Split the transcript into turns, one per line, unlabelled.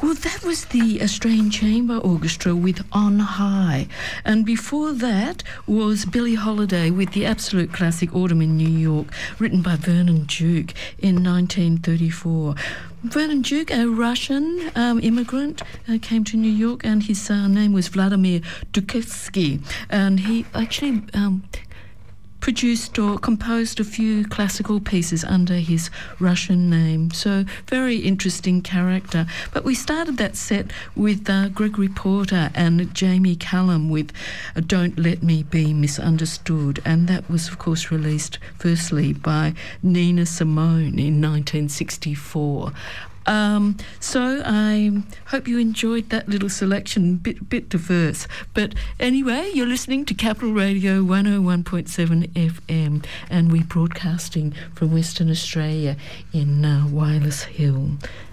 Well, that was the Australian Chamber Orchestra with On High. And before that was Billie Holiday with the absolute classic Autumn in New York, written by Vernon Duke in 1934. Vernon Duke, a Russian immigrant, came to New York, and his name was Vladimir Dukovsky. And he actually produced or composed a few classical pieces under his Russian name. So very interesting character. But we started that set with Gregory Porter and Jamie Cullum with Don't Let Me Be Misunderstood. And that was, of course, released firstly by Nina Simone in 1964. So I hope you enjoyed that little selection, bit diverse. But anyway, you're listening to Capital Radio 101.7 FM, and we're broadcasting from Western Australia in Wireless Hill.